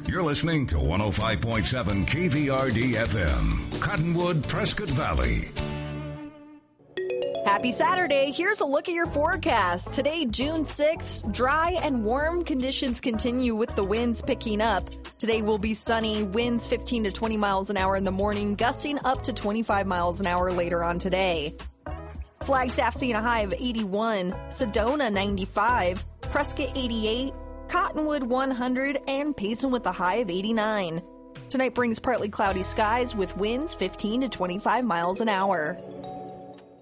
You're listening to 105.7 KVRD FM, Cottonwood, Prescott Valley. Happy Saturday. Here's a look at your forecast. Today, June 6th, dry and warm conditions continue with the winds picking up. Today will be sunny, winds 15 to 20 miles an hour in the morning, gusting up to 25 miles an hour later on today. Flagstaff seeing a high of 81, Sedona 95, Prescott 88, Cottonwood 100, and Payson with a high of 89. Tonight brings partly cloudy skies with winds 15 to 25 miles an hour.